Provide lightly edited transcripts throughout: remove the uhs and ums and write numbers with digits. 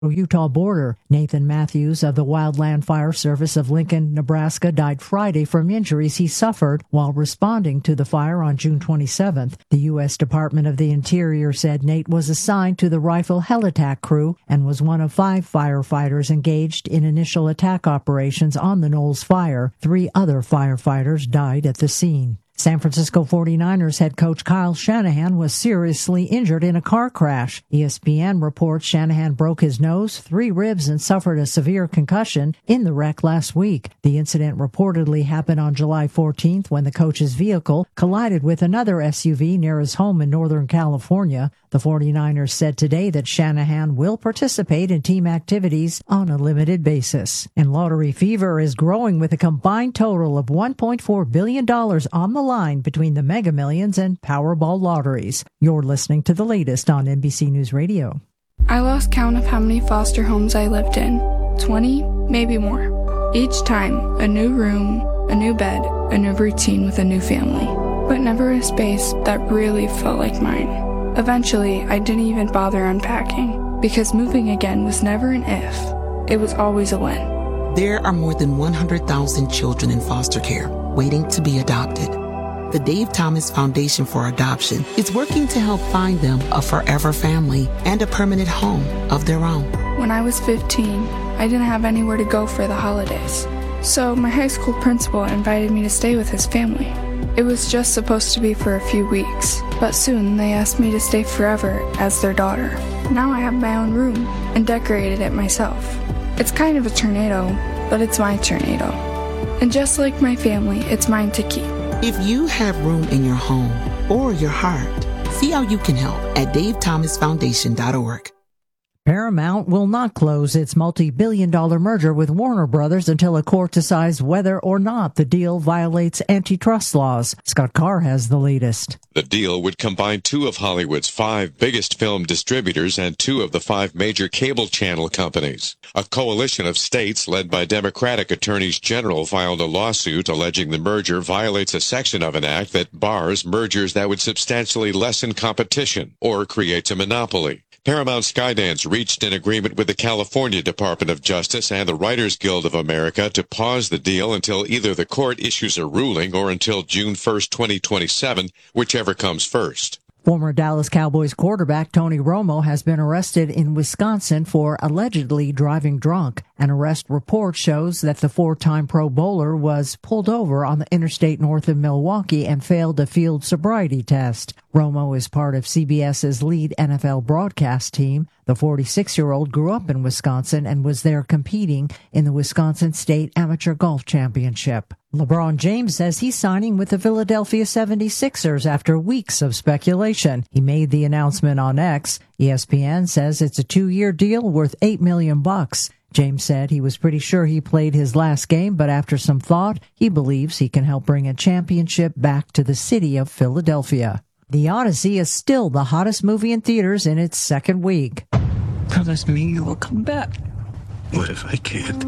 Utah border. Nathan Matthews of the Wildland Fire Service of Lincoln, Nebraska, died Friday from injuries he suffered while responding to the fire on June 27th. The U.S. Department of the Interior said Nate was assigned to the Rifle Heli-TAC crew and was one of 5 firefighters engaged in initial attack operations on the Knowles fire. 3 other firefighters died at the scene. San Francisco 49ers head coach Kyle Shanahan was seriously injured in a car crash. ESPN reports Shanahan broke his nose, 3 ribs, and suffered a severe concussion in the wreck last week. The incident reportedly happened on July 14th when the coach's vehicle collided with another SUV near his home in Northern California. The 49ers said today that Shanahan will participate in team activities on a limited basis. And lottery fever is growing with a combined total of $1.4 billion on the line between the Mega Millions and Powerball lotteries. You're listening to the latest on NBC News Radio. I lost count of how many foster homes I lived in. 20, maybe more. Each time, a new room, a new bed, a new routine with a new family. But never a space that really felt like mine. Eventually, I didn't even bother unpacking, because moving again was never an if. It was always a when. There are more than 100,000 children in foster care waiting to be adopted. The Dave Thomas Foundation for Adoption is working to help find them a forever family and a permanent home of their own. When I was 15, I didn't have anywhere to go for the holidays. So my high school principal invited me to stay with his family. It was just supposed to be for a few weeks, but soon they asked me to stay forever as their daughter. Now I have my own room and decorated it myself. It's kind of a tornado, but it's my tornado. And just like my family, it's mine to keep. If you have room in your home or your heart, see how you can help at davethomasfoundation.org. Paramount will not close its multi-billion-dollar merger with Warner Brothers until a court decides whether or not the deal violates antitrust laws. Scott Carr has the latest. The deal would combine 2 of Hollywood's 5 biggest film distributors and 2 of the 5 major cable channel companies. A coalition of states led by Democratic attorneys general filed a lawsuit alleging the merger violates a section of an act that bars mergers that would substantially lessen competition or creates a monopoly. Paramount Skydance reached an agreement with the California Department of Justice and the Writers Guild of America to pause the deal until either the court issues a ruling or until June 1st, 2027, whichever comes first. Former Dallas Cowboys quarterback Tony Romo has been arrested in Wisconsin for allegedly driving drunk. An arrest report shows that the 4-time Pro Bowler was pulled over on the interstate north of Milwaukee and failed a field sobriety test. Romo is part of CBS's lead NFL broadcast team. The 46-year-old grew up in Wisconsin and was there competing in the Wisconsin State Amateur Golf Championship. LeBron James says he's signing with the Philadelphia 76ers after weeks of speculation. He made the announcement on X. ESPN says it's a 2-year deal worth $8 million. James said he was pretty sure he played his last game, but after some thought, he believes he can help bring a championship back to the city of Philadelphia. The Odyssey is still the hottest movie in theaters in its 2nd week. Promise me you will come back. What if I can't?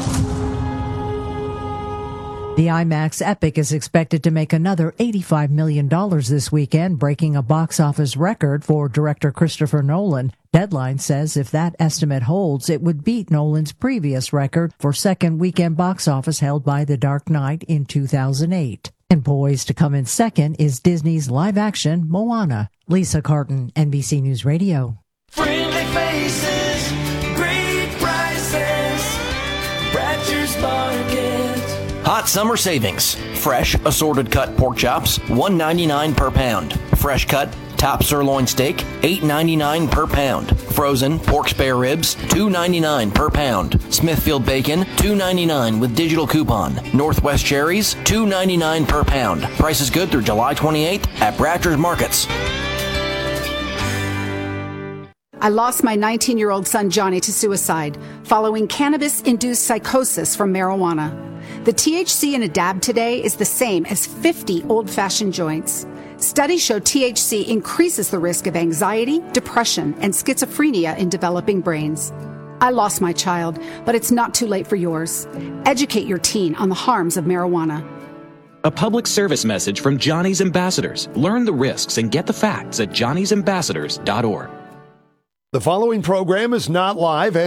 The IMAX Epic is expected to make another $85 million this weekend, breaking a box office record for director Christopher Nolan. Deadline says if that estimate holds, it would beat Nolan's previous record for second weekend box office held by The Dark Knight in 2008. And poised to come in second is Disney's live-action Moana. Lisa Carton, NBC News Radio. Friendly faces, great prices, Bratcher's Market. Hot summer savings. Fresh assorted cut pork chops, $1.99 per pound. Fresh cut top sirloin steak, $8.99 per pound. Frozen pork spare ribs, $2.99 per pound. Smithfield bacon, $2.99 with digital coupon. Northwest cherries, $2.99 per pound. Price is good through July 28th at Bratcher's Markets. I lost my 19-year-old son Johnny to suicide following cannabis-induced psychosis from marijuana. The THC in a dab today is the same as 50 old-fashioned joints. Studies show THC increases the risk of anxiety, depression, and schizophrenia in developing brains. I lost my child, but it's not too late for yours. Educate your teen on the harms of marijuana. A public service message from Johnny's Ambassadors. Learn the risks and get the facts at johnny'sambassadors.org. The following program is not live and